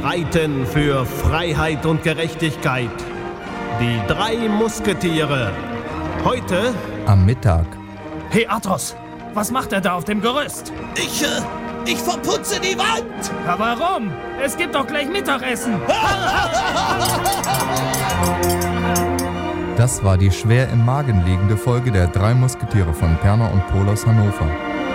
reiten für Freiheit und Gerechtigkeit. Die 3 Musketiere. Heute am Mittag. Hey Athos, was macht er da auf dem Gerüst? Ich verputze die Wand! Aber warum? Es gibt doch gleich Mittagessen! Das war die schwer im Magen liegende Folge der 3 Musketiere von Perner und Pohl aus Hannover.